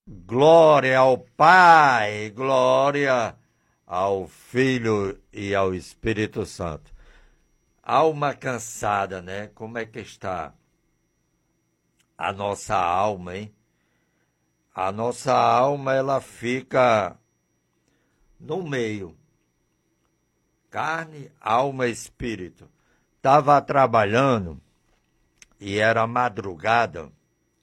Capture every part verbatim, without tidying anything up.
Glória ao Pai, glória ao Filho e ao Espírito Santo. Alma cansada, né? Como é que está a nossa alma, hein? A nossa alma, ela fica no meio. Carne, alma, espírito. Estava trabalhando e era madrugada.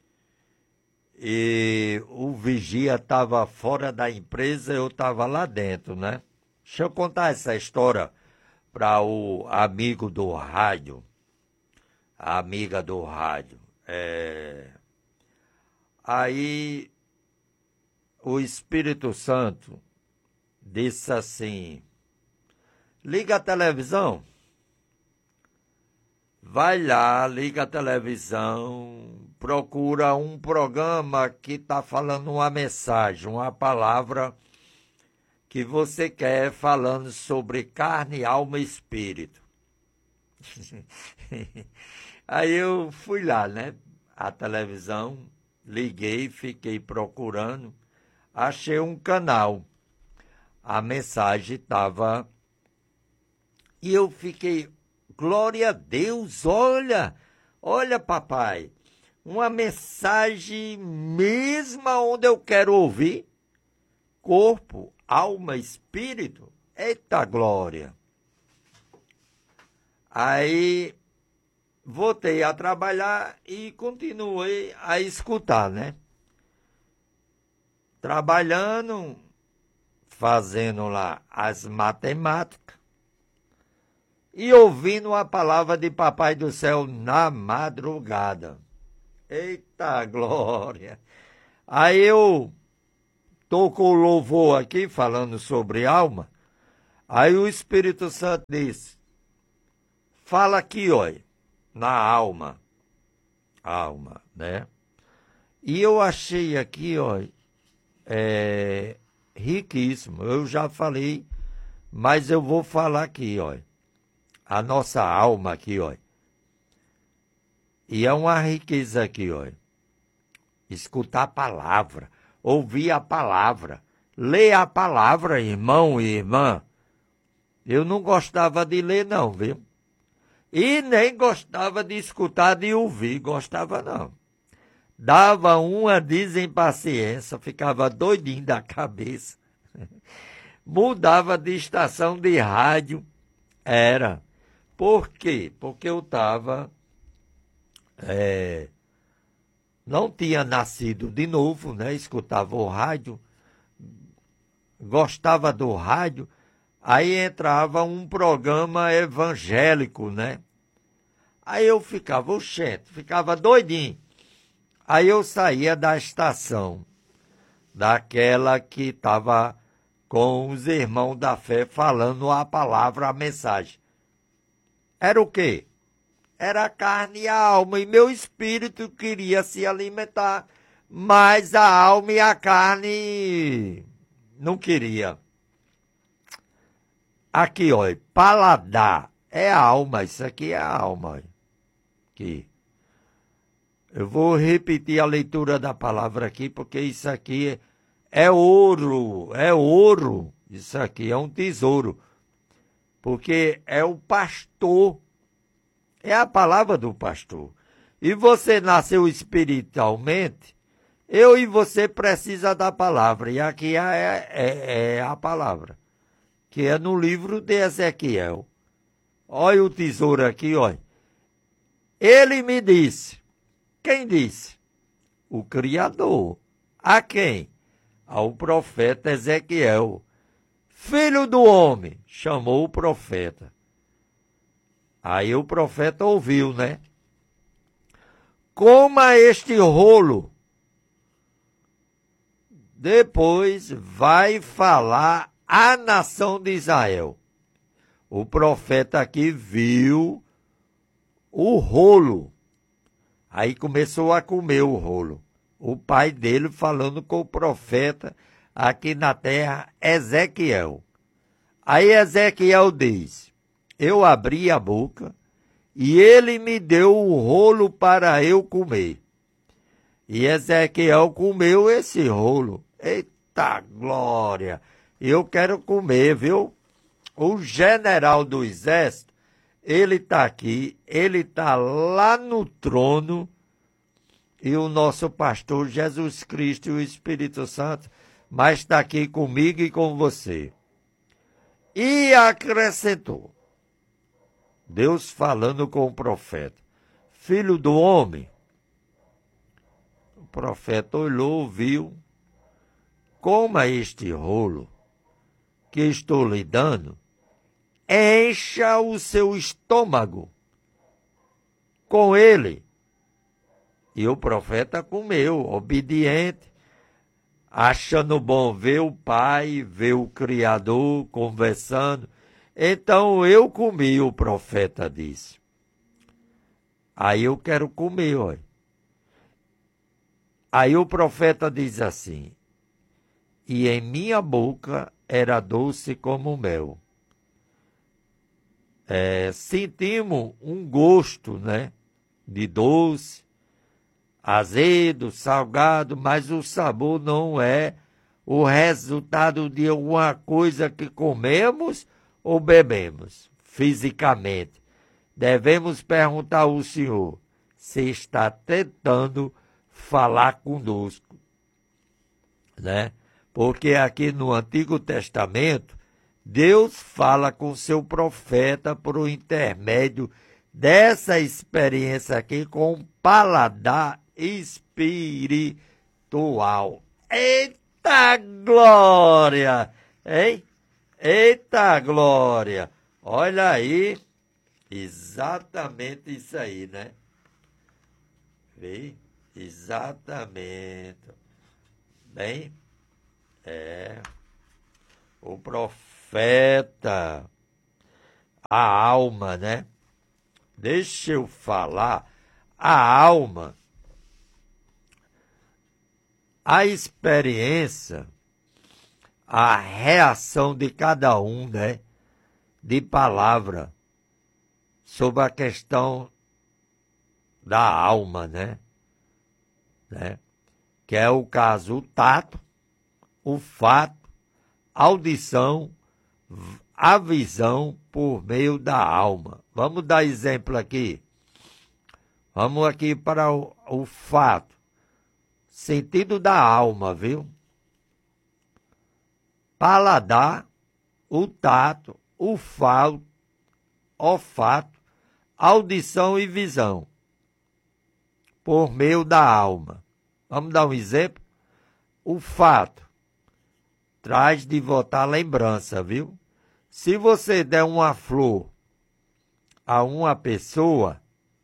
E o vigia estava fora da empresa, eu estava lá dentro, né? Deixa eu contar essa história para o amigo do rádio, a amiga do rádio. É... Aí o Espírito Santo disse assim: liga a televisão. Vai lá, liga a televisão, procura um programa que está falando uma mensagem, uma palavra que você quer, falando sobre carne, alma e espírito. Aí eu fui lá, né? A televisão, liguei, fiquei procurando, achei um canal. A mensagem estava... E eu fiquei... Glória a Deus, olha, olha papai, uma mensagem mesma onde eu quero ouvir, corpo, alma, espírito, eita glória. Aí voltei a trabalhar e continuei a escutar, né? Trabalhando, fazendo lá as matemáticas, e ouvindo a palavra de Papai do Céu na madrugada. Eita glória! Aí eu tô com o louvor aqui, falando sobre alma. Aí o Espírito Santo disse: fala aqui, olha, na alma. Alma, né? E eu achei aqui, olha, é, riquíssimo. Eu já falei, mas eu vou falar aqui, olha. A nossa alma aqui, ó. E é uma riqueza aqui, ó. Escutar a palavra, ouvir a palavra, ler a palavra, irmão e irmã. Eu não gostava de ler, não, viu? E nem gostava de escutar, de ouvir, gostava não. Dava uma desimpaciência, ficava doidinho da cabeça. Mudava de estação de rádio, era... Por quê? Porque eu estava, é, não tinha nascido de novo, né? Escutava o rádio, gostava do rádio, aí entrava um programa evangélico, né? Aí eu ficava, oxente, ficava doidinho. Aí eu saía da estação, daquela que estava com os irmãos da fé falando a palavra, a mensagem. Era o quê? Era a carne e a alma, e meu espírito queria se alimentar, mas a alma e a carne não queria. Aqui, olha, paladar é a alma, isso aqui é a alma. Olha. Aqui. Eu vou repetir a leitura da palavra aqui, porque isso aqui é ouro, é ouro, isso aqui é um tesouro. Porque é o pastor, é a palavra do pastor. E você nasceu espiritualmente, eu e você precisa da palavra. E aqui é, é, é a palavra, que é no livro de Ezequiel. Olha o tesouro aqui, olha. Ele me disse, quem disse? O Criador. A quem? Ao profeta Ezequiel. Filho do homem, chamou o profeta. Aí o profeta ouviu, né? Coma este rolo. Depois vai falar a nação de Israel. O profeta aqui viu o rolo. Aí começou a comer o rolo. O pai dele falando com o profeta aqui na terra, Ezequiel. Aí Ezequiel diz, eu abri a boca e ele me deu o rolo para eu comer. E Ezequiel comeu esse rolo. Eita glória! Eu quero comer, viu? O general do exército, ele está aqui, ele está lá no trono, e o nosso pastor Jesus Cristo e o Espírito Santo, mas está aqui comigo e com você. E acrescentou, Deus falando com o profeta, filho do homem. O profeta olhou, viu, coma este rolo que estou lhe dando, encha o seu estômago com ele. E o profeta comeu, obediente, achando bom ver o pai, ver o Criador conversando. Então eu comi, o profeta disse. Aí eu quero comer, olha. Aí o profeta diz assim, e em minha boca era doce como mel. É, sentimos um gosto, né, de doce, azedo, salgado, mas o sabor não é o resultado de alguma coisa que comemos ou bebemos fisicamente. Devemos perguntar ao Senhor se está tentando falar conosco, né? Porque aqui no Antigo Testamento, Deus fala com seu profeta por intermédio dessa experiência aqui com um paladar espiritual. Eita glória! Hein? Eita glória! Olha aí, exatamente isso aí, né? Vê? Exatamente. Bem, é, o profeta, a alma, né? Deixa eu falar, a alma, a experiência, a reação de cada um, né? De palavra sobre a questão da alma, né? né? Que é o caso, o tato, o fato, a audição, a visão por meio da alma. Vamos dar exemplo aqui. Vamos aqui para o, o fato. Sentido da alma, viu? Paladar, o tato, o falo, olfato, audição e visão. Por meio da alma. Vamos dar um exemplo? O fato traz de volta a lembrança, viu? Se você der uma flor a uma pessoa,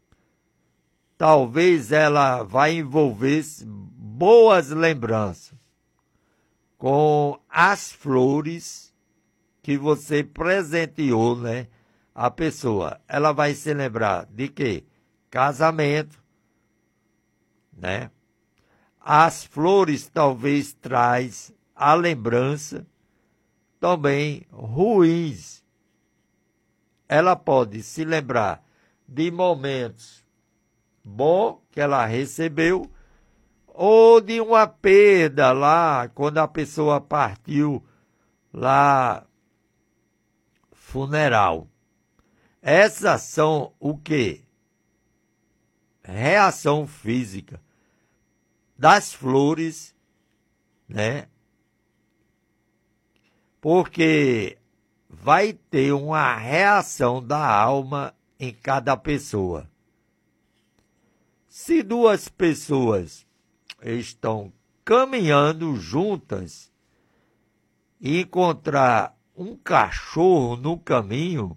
talvez ela vai envolver boas lembranças com as flores que você presenteou, né? A pessoa, ela vai se lembrar de quê? Casamento, né? As flores talvez traz a lembrança também ruins. Ela pode se lembrar de momentos bons que ela recebeu ou de uma perda lá, quando a pessoa partiu lá, funeral. Essas são o quê? Reação física das flores, né? Porque vai ter uma reação da alma em cada pessoa. Se duas pessoas estão caminhando juntas e encontrar um cachorro no caminho,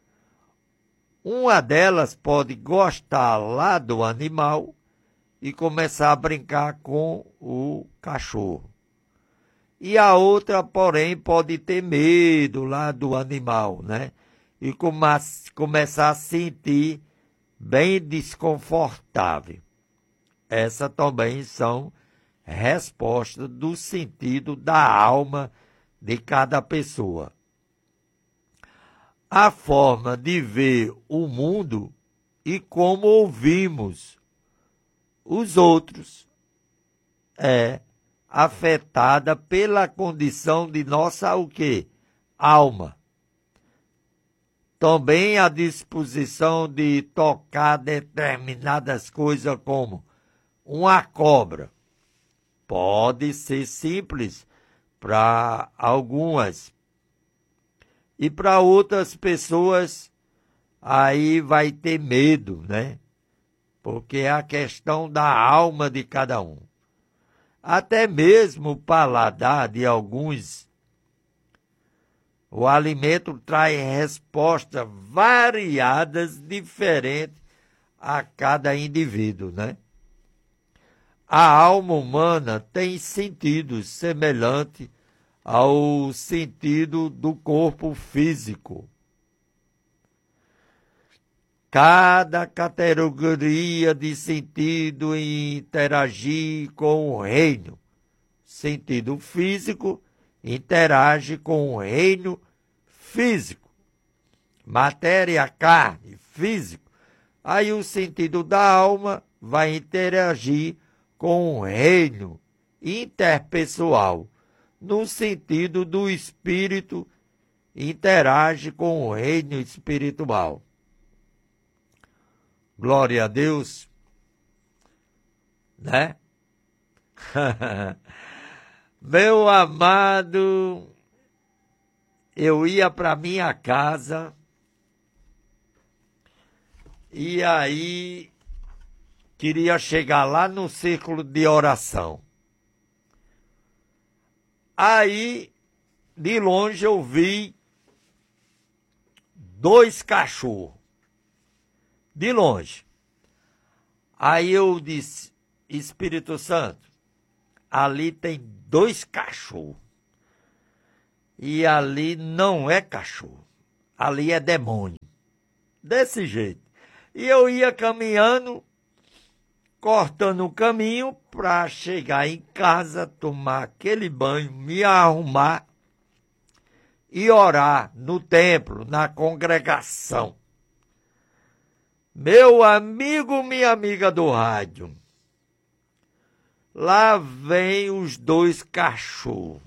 uma delas pode gostar lá do animal e começar a brincar com o cachorro. E a outra, porém, pode ter medo lá do animal, né? E come começar a sentir bem desconfortável. Essas também são respostas do sentido da alma de cada pessoa. A forma de ver o mundo e como ouvimos os outros é afetada pela condição de nossa o quê? Alma. Também a disposição de tocar determinadas coisas como uma cobra. Pode ser simples para algumas. E para outras pessoas, aí vai ter medo, né? Porque é a questão da alma de cada um. Até mesmo o paladar de alguns, o alimento traz respostas variadas, diferentes a cada indivíduo, né? A alma humana tem sentidos semelhantes ao sentido do corpo físico. Cada categoria de sentido interagir com o reino. Sentido físico interage com o reino físico. Matéria, carne, físico. Aí o sentido da alma vai interagir com o reino interpessoal. No sentido do espírito, interage com o reino espiritual. Glória a Deus, né? Meu amado, eu ia para minha casa e aí queria chegar lá no círculo de oração. Aí, de longe, eu vi dois cachorros. De longe. Aí eu disse, Espírito Santo, ali tem dois cachorros. E ali não é cachorro. Ali é demônio. Desse jeito. E eu ia caminhando, cortando o caminho para chegar em casa, tomar aquele banho, me arrumar e orar no templo, na congregação. Meu amigo, minha amiga do rádio, lá vem os dois cachorros,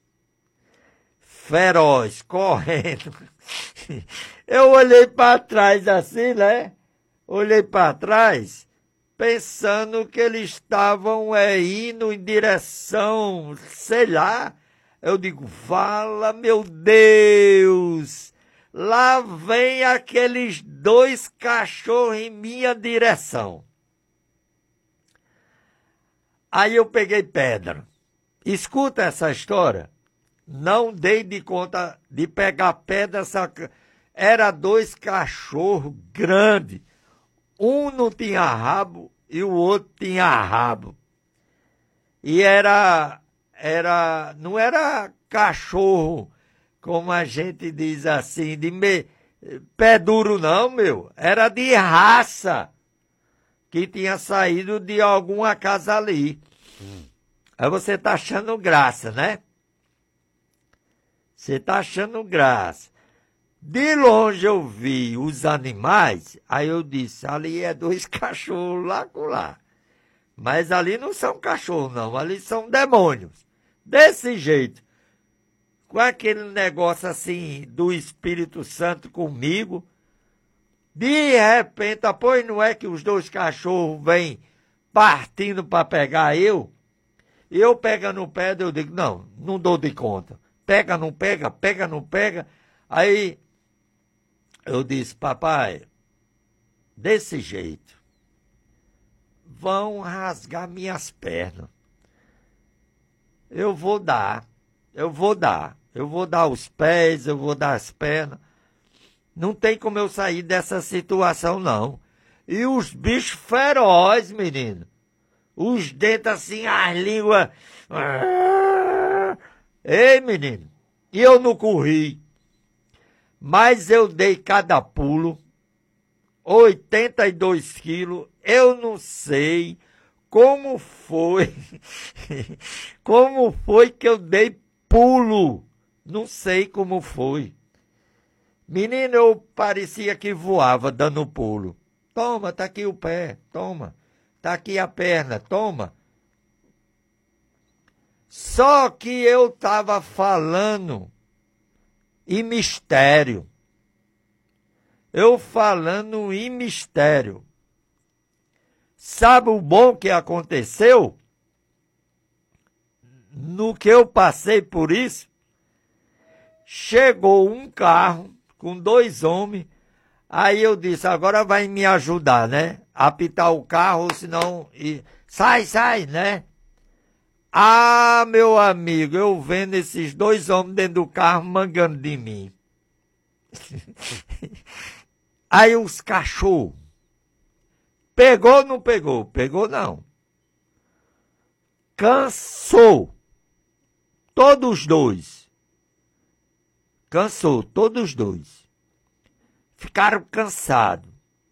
feroz, correndo. Eu olhei para trás assim, né? Olhei para trás, pensando que eles estavam é, indo em direção, sei lá. Eu digo, fala, meu Deus! Lá vem aqueles dois cachorros em minha direção. Aí eu peguei pedra. Escuta essa história. Não dei de conta de pegar pedra. Essa... Era dois cachorros grandes. Um não tinha rabo e o outro tinha rabo. E era, era, não era cachorro, como a gente diz assim, de me... pé duro não, meu. Era de raça, que tinha saído de alguma casa ali. Hum. Aí você tá achando graça, né? Você tá achando graça. De longe eu vi os animais, aí eu disse, ali é dois cachorros lá com lá. Mas ali não são cachorros não, ali são demônios. Desse jeito. Com aquele negócio assim do Espírito Santo comigo, de repente, pois não é que os dois cachorros vêm partindo para pegar eu? Eu pego no pé, eu digo, não, não dou de conta. Pega, não pega, pega, não pega. Aí eu disse, papai, desse jeito, vão rasgar minhas pernas. Eu vou dar, eu vou dar. Eu vou dar os pés, eu vou dar as pernas. Não tem como eu sair dessa situação, não. E os bichos ferozes, menino. Os dentes assim, as línguas. Ei, menino. E eu não corri. Mas eu dei cada pulo. oitenta e dois quilos. Eu não sei como foi. Como foi que eu dei pulo. Não sei como foi. Menino, eu parecia que voava dando pulo. Toma, tá aqui o pé, toma. Tá aqui a perna, toma. Só que eu estava falando em mistério. Eu falando em mistério. Sabe o bom que aconteceu? No que eu passei por isso, chegou um carro com dois homens. Aí eu disse, agora vai me ajudar, né? Apitar o carro, senão... E... Sai, sai, né? Ah, meu amigo, eu vendo esses dois homens dentro do carro mangando de mim. Aí os cachorros. Pegou ou não pegou? Pegou não. Cansou. Todos os dois. Cansou, todos os dois. Ficaram cansados.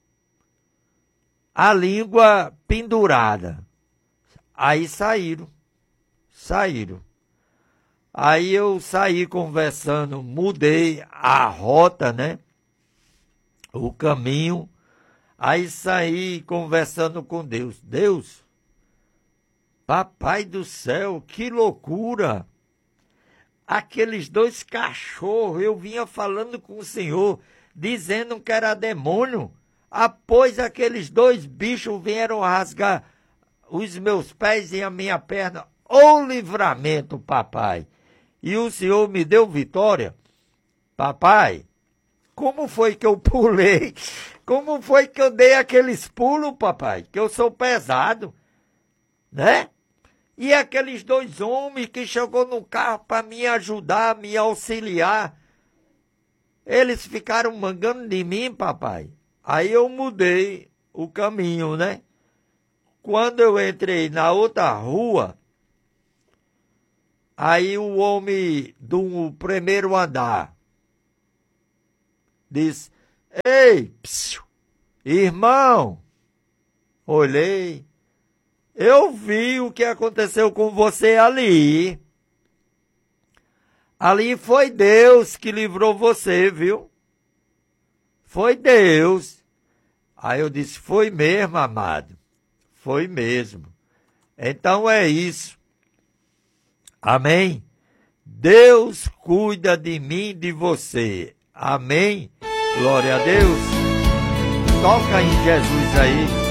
A língua pendurada. Aí saíram. Saíram. Aí eu saí conversando, mudei a rota, né? O caminho. Aí saí conversando com Deus. Deus, papai do céu, que loucura! Aqueles dois cachorros, eu vinha falando com o Senhor, dizendo que era demônio. Após aqueles dois bichos vieram rasgar os meus pés e a minha perna. Ô livramento, papai! E o Senhor me deu vitória. Papai, como foi que eu pulei? Como foi que eu dei aqueles pulos, papai? Que eu sou pesado, né? E aqueles dois homens que chegou no carro para me ajudar, me auxiliar, eles ficaram mangando de mim, papai. Aí eu mudei o caminho, né? Quando eu entrei na outra rua, aí o homem do primeiro andar disse, ei, psiu, irmão, olhei, eu vi o que aconteceu com você ali. Ali foi Deus que livrou você, viu? Foi Deus. Aí eu disse, foi mesmo, amado. Foi mesmo. Então é isso. Amém? Deus cuida de mim e de você. Amém? Glória a Deus. Toca em Jesus aí.